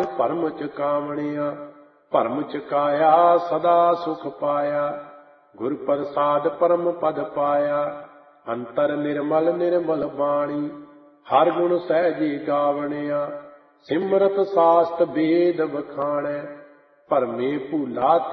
ਭਰਮ ਚੁਕਾਵਣਿਆ। ਭਰਮ ਚੁਕਾਇਆ ਸਦਾ ਸੁਖ ਪਾਇਆ, ਗੁਰ ਪ੍ਰਸਾਦ ਪਰਮ ਪਦ ਪਾਇਆ। ਅੰਤਰ ਨਿਰਮਲ ਨਿਰਮਲ ਬਾਣੀ, ਹਰ ਗੁਣ ਸਹਿਜੀ ਗਾਵਣਿਆ। ਸਿਮਰਤ ਸਾਸਤ ਵੇਦ ਵਖਾਣੈ, ਭਰਮੇ ਭੂਲਾ